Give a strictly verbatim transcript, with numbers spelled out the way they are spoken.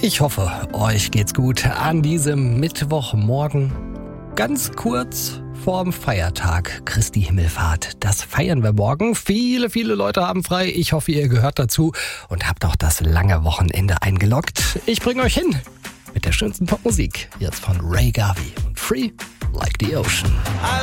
Ich hoffe, euch geht's gut an diesem Mittwochmorgen. Ganz kurz vorm Feiertag Christi Himmelfahrt. Das feiern wir morgen. Viele, viele Leute haben frei. Ich hoffe, ihr gehört dazu und habt auch das lange Wochenende eingeloggt. Ich bringe euch hin mit der schönsten Popmusik. Jetzt von Ray Garvey und Free Like the Ocean.